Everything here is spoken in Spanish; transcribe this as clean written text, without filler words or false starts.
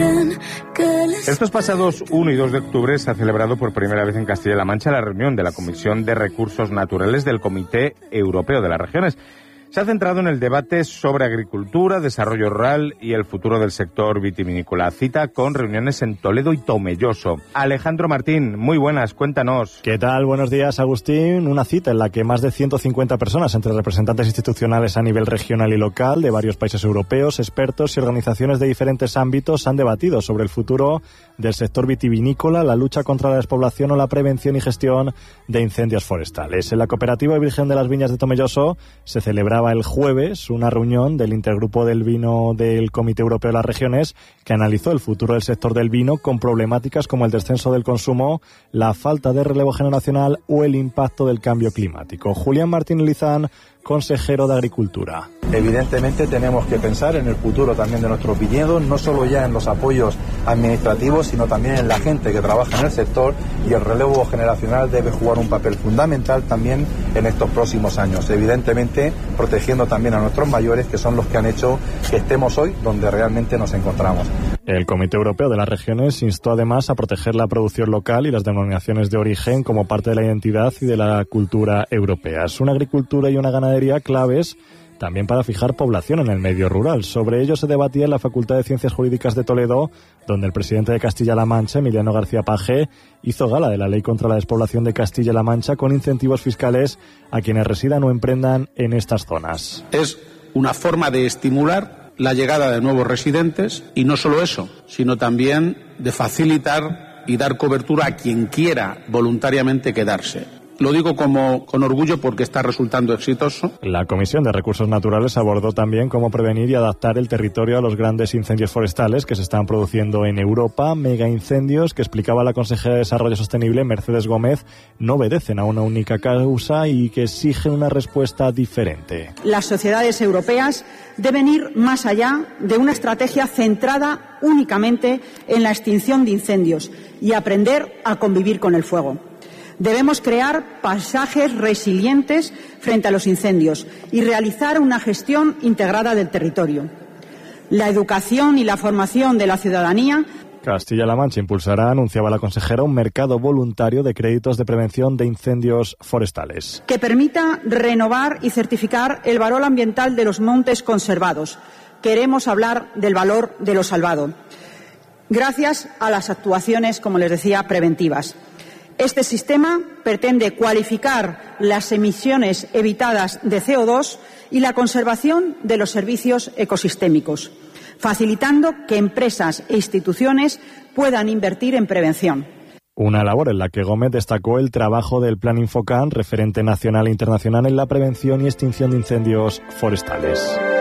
Estos pasados 1 y 2 de octubre se ha celebrado por primera vez en Castilla-La Mancha la reunión de la Comisión de Recursos Naturales del Comité Europeo de las Regiones. Se ha centrado en el debate sobre agricultura, desarrollo rural y el futuro del sector vitivinícola. Cita con reuniones en Toledo y Tomelloso. Alejandro Martín, muy buenas, cuéntanos. ¿Qué tal? Buenos días, Agustín. Una cita en la que más de 150 personas, entre representantes institucionales a nivel regional y local, de varios países europeos, expertos y organizaciones de diferentes ámbitos, han debatido sobre el futuro del sector vitivinícola, la lucha contra la despoblación o la prevención y gestión de incendios forestales. En la cooperativa Virgen de las Viñas de Tomelloso se celebraba el jueves una reunión del intergrupo del vino del Comité Europeo de las Regiones que analizó el futuro del sector del vino con problemáticas como el descenso del consumo, la falta de relevo generacional o el impacto del cambio climático. Julián Martín Lizán, consejero de Agricultura. Evidentemente tenemos que pensar en el futuro también de nuestros viñedos, no solo ya en los apoyos administrativos, sino también en la gente que trabaja en el sector, y el relevo generacional debe jugar un papel fundamental también en estos próximos años. Evidentemente protegiendo también a nuestros mayores, que son los que han hecho que estemos hoy donde realmente nos encontramos. El Comité Europeo de las Regiones instó además a proteger la producción local y las denominaciones de origen como parte de la identidad y de la cultura europea. Es una agricultura y una ganadería claves también para fijar población en el medio rural. Sobre ello se debatía en la Facultad de Ciencias Jurídicas de Toledo, donde el presidente de Castilla-La Mancha, Emiliano García Paje, hizo gala de la Ley contra la Despoblación de Castilla-La Mancha con incentivos fiscales a quienes residan o emprendan en estas zonas. Es una forma de estimular la llegada de nuevos residentes, y no solo eso, sino también de facilitar y dar cobertura a quien quiera voluntariamente quedarse. Lo digo con orgullo porque está resultando exitoso. La Comisión de Recursos Naturales abordó también cómo prevenir y adaptar el territorio a los grandes incendios forestales que se están produciendo en Europa. Megaincendios que, explicaba la consejera de Desarrollo Sostenible, Mercedes Gómez, no obedecen a una única causa y que exigen una respuesta diferente. Las sociedades europeas deben ir más allá de una estrategia centrada únicamente en la extinción de incendios y aprender a convivir con el fuego. Debemos crear paisajes resilientes frente a los incendios y realizar una gestión integrada del territorio. La educación y la formación de la ciudadanía. Castilla-La Mancha impulsará, anunciaba la consejera, un mercado voluntario de créditos de prevención de incendios forestales, que permita renovar y certificar el valor ambiental de los montes conservados. Queremos hablar del valor de lo salvado, gracias a las actuaciones, como les decía, preventivas. Este sistema pretende cualificar las emisiones evitadas de CO2 y la conservación de los servicios ecosistémicos, facilitando que empresas e instituciones puedan invertir en prevención. Una labor en la que Gómez destacó el trabajo del Plan Infocan, referente nacional e internacional en la prevención y extinción de incendios forestales.